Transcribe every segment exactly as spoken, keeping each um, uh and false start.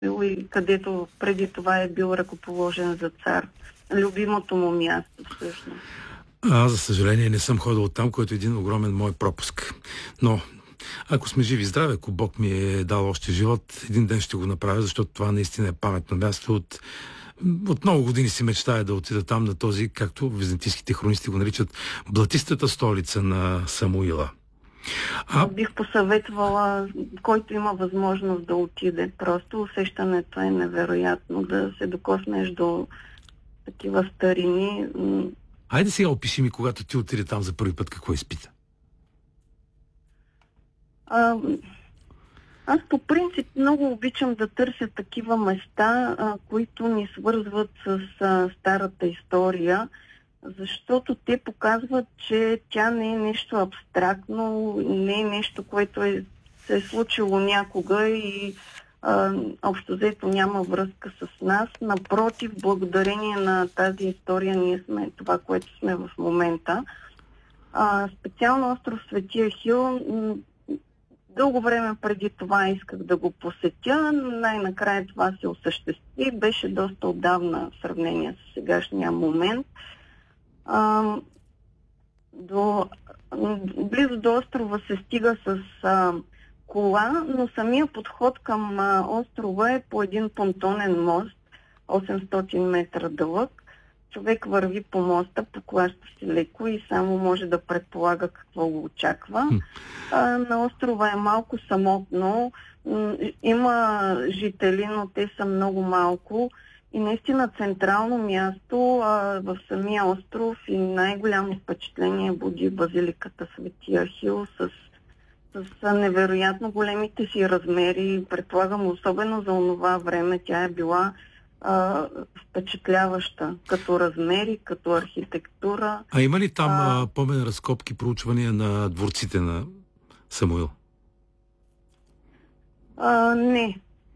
и където преди това е бил ръкоположен за цар. Любимото му място, всъщност. Аз, за съжаление, не съм ходил там, който е един огромен мой пропуск. Но, ако сме живи и здрави, ако Бог ми е дал още живот, един ден ще го направя, защото това наистина е паметно място. От, от много години си мечтая да отида там на този, както византийските хронисти го наричат, блатистата столица на Самуила. А... Бих посъветвала, който има възможност да отиде. Просто усещането е невероятно, да се докоснеш до такива старини. Айде сега опиши ми, когато ти отиде там за първи път, какво изпита. А, аз по принцип много обичам да търся такива места, а, които ни свързват с а, старата история, защото те показват, че тя не е нещо абстрактно, не е нещо, което е, се е случило някога и а, общо взето няма връзка с нас. Напротив, благодарение на тази история ние сме това, което сме в момента. А, специално остров Свети Ахил, дълго време преди това исках да го посетя, най-накрая това се осъществи, беше доста отдавна в сравнение с сегашния момент. А, до, близо до острова се стига с а, кола, но самия подход към а, острова е по един понтонен мост, осемстотин метра дълъг. Човек върви по моста, поклаща си леко и само може да предполага какво го очаква. А, на острова е малко самотно, има жители, но те са много малко. И наистина централно място а, в самия остров и най-голямо впечатление буди базиликата Свети Ахил с, с невероятно големите си размери. Предполагам, особено за онова време тя е била а, впечатляваща като размери, като архитектура. А има ли там а... помен разкопки, проучвания на дворците на Самуил? А, не.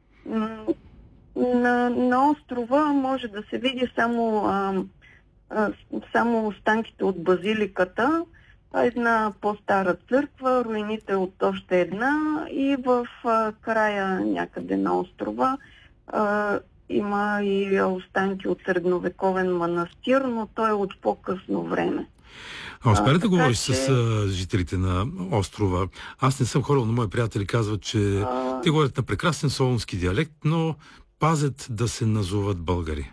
На, на острова може да се види само, а, а, само останките от базиликата, една по-стара църква, руините от още една и в а, края някъде на острова а, има и останки от средновековен манастир, но той е от по-късно време. А успя да говориш че... с а, жителите на острова? Аз не съм ходил, но мои приятели казват, че а... те говорят на прекрасен солунски диалект, но пазят да се назоват българи.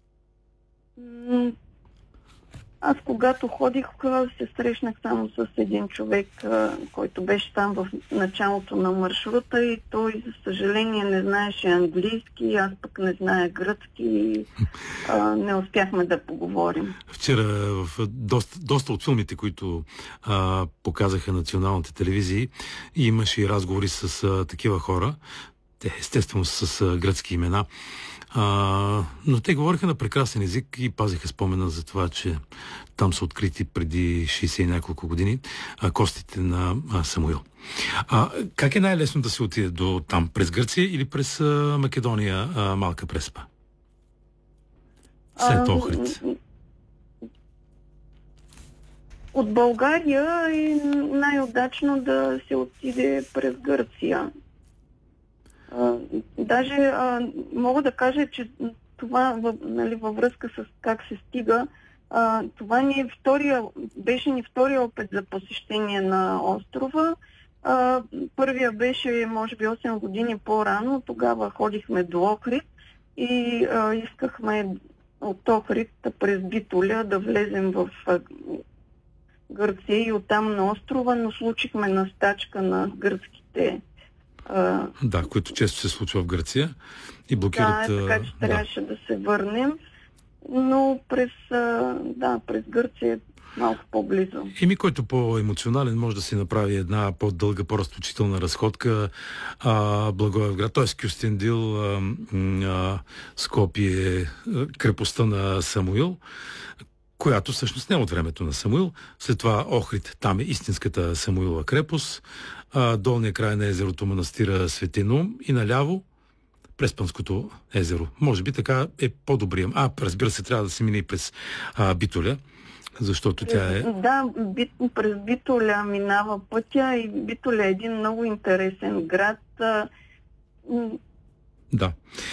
Аз когато ходих, се срещнах само с един човек, който беше там в началото на маршрута и той, за съжаление, не знаеше английски, аз пък не зная гръцки и а, не успяхме да поговорим. Вчера в доста, доста от филмите, които а, показаха националните телевизии, имаше и разговори с а, такива хора, те естествено с а, гръцки имена. А, но те говориха на прекрасен език и пазиха спомена за това, че там са открити преди шейсет и няколко години а, костите на а, Самуил. А, как е най-лесно да се отиде до там? През Гърция или през а, Македония, а, Малка Преспа? След Охрид. От България е най-удачно да се отиде през Гърция. Uh, даже uh, мога да кажа, че това нали, във връзка с как се стига, uh, това ни е втория, беше ни втория опит за посещение на острова. Uh, първия беше, може би, осем години по-рано. Тогава ходихме до Охрид и uh, искахме от Охрид през Битоля да влезем в uh, Гърция и оттам на острова, но случихме на стачка на гръцките. Uh, да, което често се случва в Гърция и блокират... Да, така че да. Трябваше да се върнем, но през, да, през Гърция е малко по-близо. Еми, който по-емоционален може да си направи една по-дълга, по-разточителна разходка. А, Благоевград, т.е. Кюстендил, а, а, Скопие, крепостта на Самуил, която всъщност не е от времето на Самуил. След това Охрид, там е истинската Самуилова крепост. А, долния край на езерото манастира Свети Наум и наляво Преспанското езеро. Може би така е по-добрия. А, разбира се, трябва да се мине и през а, Битоля, защото тя е... Да, бит, през Битоля минава пътя и Битоля е един много интересен град. Да.